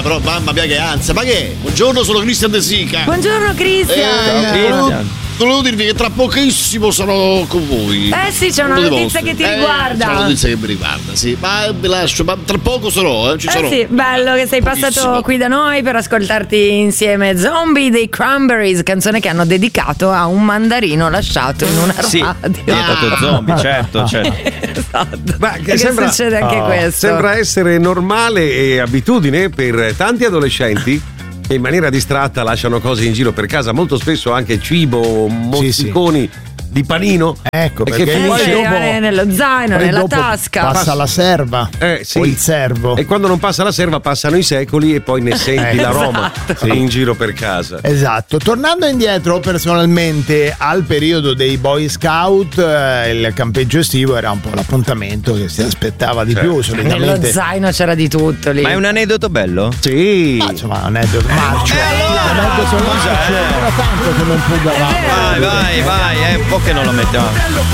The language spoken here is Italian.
però mamma mia che ansia. Ma che? Buongiorno, sono Cristian De Sica. Buongiorno Cristian. Volevo dirvi che tra pochissimo sarò con voi. Sì, c'è una notizia che ti riguarda. C'è una notizia che mi riguarda, sì. Ma vi lascio, ma tra poco sarò, ci sarò. Sì, bello che sei passato qui da noi per ascoltarti insieme Zombie dei Cranberries, canzone che hanno dedicato a un mandarino lasciato in una radio. Sì, diventato zombie, certo. Esatto. Ma che succede anche questo. Sembra essere normale e abitudine per tanti adolescenti che in maniera distratta lasciano cose in giro per casa, molto spesso anche cibo, mozziconi di panino. Ecco, e perché che finisce nello zaino, nella tasca. Passa la serva sì. o il servo. E quando non passa la serva passano i secoli e poi ne senti l'aroma in giro per casa. Esatto. Tornando indietro personalmente al periodo dei Boy Scout, il campeggio estivo era un po' l'appuntamento che si aspettava di più. Solitamente nello zaino c'era di tutto lì. Ma è un aneddoto bello? Sì. Insomma, un aneddoto marcio. L'aneddoto marcio era tanto che non pugavamo. Vai, è un po' che non lo mettiamo.